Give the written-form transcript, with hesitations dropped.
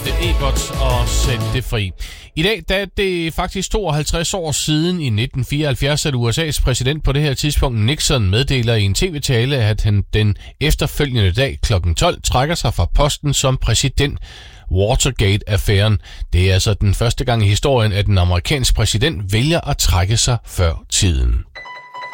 The Ebert og Sæt det fri. I dag der er det faktisk 52 år siden i 1974, at USA's præsident på det her tidspunkt, Nixon, meddeler i en tv-tale, at han den efterfølgende dag kl. 12 trækker sig fra posten som præsident. Watergate-affæren. Det er altså den første gang i historien, at en amerikansk præsident vælger at trække sig før tiden.